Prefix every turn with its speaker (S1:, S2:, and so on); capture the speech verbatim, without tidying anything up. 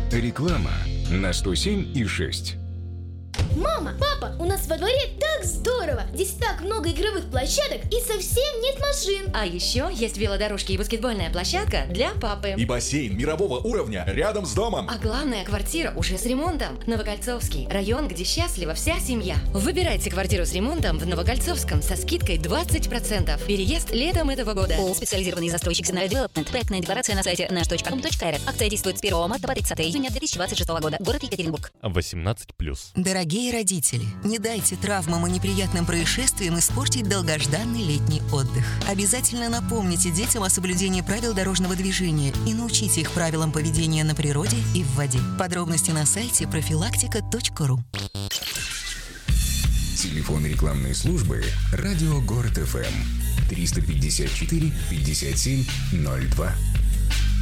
S1: Реклама на сто семь и шесть.
S2: Мама, папа, у нас во дворе так здорово! Здесь так много игровых площадок и совсем нет машин.
S3: А еще есть велодорожки и баскетбольная площадка для папы.
S4: И бассейн мирового уровня рядом с домом.
S3: А главное, квартира уже с ремонтом. Новокольцовский район, где счастлива вся семья. Выбирайте квартиру с ремонтом в Новокольцовском со скидкой двадцать процентов. Переезд летом этого года.
S5: ООО «Специализированный застройщик Зенай Девелопмент». Проектная декларация на сайте наш точка ком точка эр эф. Акция действует с первого марта по тридцатое июня две тысячи двадцать шестого года. Город Екатеринбург.
S6: восемнадцать плюс.
S7: Дорогие родители, не дайте травмам и неприятным происшествиям испортить долгожданный летний отдых. Обязательно напомните детям о соблюдении правил дорожного движения и научите их правилам поведения на природе и в воде. Подробности на сайте профилактика точка ру.
S1: Телефон рекламной службы «Радио Город ФМ» триста пятьдесят четыре пятьдесят семь ноль два.